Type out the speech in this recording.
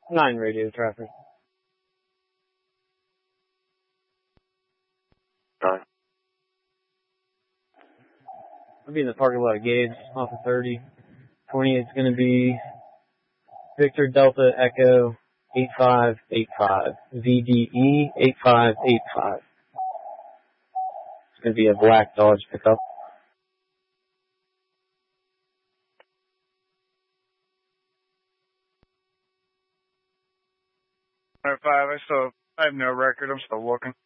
9 radio traffic. Nine. I'll be in the parking lot of Gage off of 30. 28's going to be Victor Delta Echo 8585. VDE 8585. It's going to be a black Dodge pickup. 5, I have no record. I'm still looking.